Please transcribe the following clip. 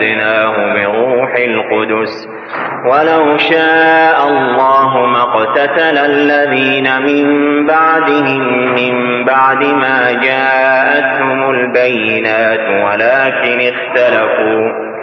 أيدناه بروح القدس ولو شاء الله ما اقتتل الذين من بعدهم من بعد ما جاءتهم البينات ولكن اختلفوا